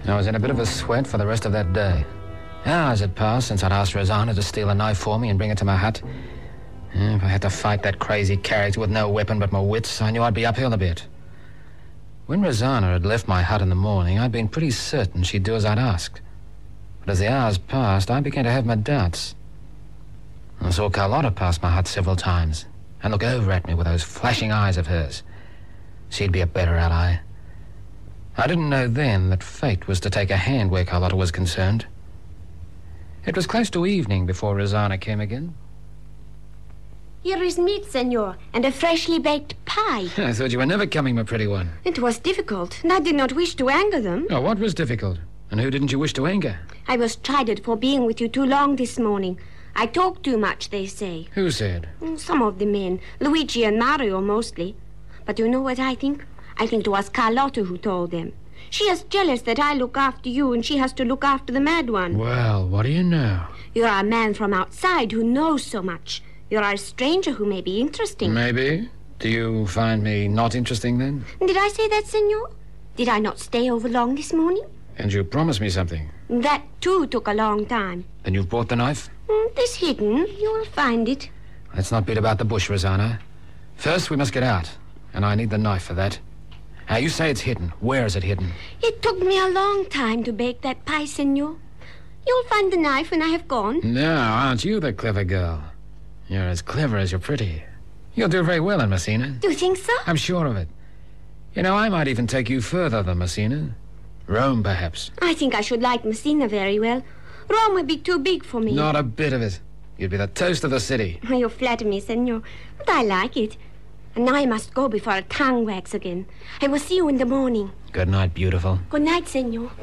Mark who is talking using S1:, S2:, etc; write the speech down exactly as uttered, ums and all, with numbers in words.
S1: I was in a bit of a sweat for the rest of that day. Hours had passed since I'd asked Rosanna to steal a knife for me and bring it to my hut. If I had to fight that crazy character with no weapon but my wits, I knew I'd be uphill a bit. When Rosanna had left my hut in the morning, I'd been pretty certain she'd do as I'd asked. But as the hours passed, I began to have my doubts. I saw Carlotta pass my hut several times and look over at me with those flashing eyes of hers. She'd be a better ally. I didn't know then that fate was to take a hand where Carlotta was concerned. It was close to evening before Rosanna came again.
S2: Here is meat, senor, and a freshly baked pie.
S1: I thought you were never coming, my pretty one.
S2: It was difficult, and I did not wish to anger them.
S1: Oh, what was difficult? And who didn't you wish to anger?
S2: I was chided for being with you too long this morning. I talk too much, they say.
S1: Who said?
S2: Some of the men. Luigi and Mario, mostly. But you know what I think? I think it was Carlotta who told them. She is jealous that I look after you, and she has to look after the mad one.
S1: Well, what do you know?
S2: You are a man from outside who knows so much. You are a stranger who may be interesting.
S1: Maybe. Do you find me not interesting, then?
S2: Did I say that, senor? Did I not stay over long this morning?
S1: And you promised me something.
S2: That, too, took a long time.
S1: Then you've brought the knife?
S2: Mm, It is hidden. You will find it.
S1: Let's not beat about the bush, Rosanna. First, we must get out. And I need the knife for that. Now, you say it's hidden. Where is it hidden?
S2: It took me a long time to bake that pie, senor. You'll find the knife when I have gone.
S1: Now, aren't you the clever girl? You're as clever as you're pretty. You'll do very well in Messina.
S2: Do you think so?
S1: I'm sure of it. You know, I might even take you further than Messina. Rome, perhaps.
S2: I think I should like Messina very well. Rome would be too big for me.
S1: Not a bit of it. You'd be the toast of the city.
S2: You flatter me, senor. But I like it. And now I must go before a tongue wags again. I will see you in the morning.
S1: Good night, beautiful.
S2: Good night, senor.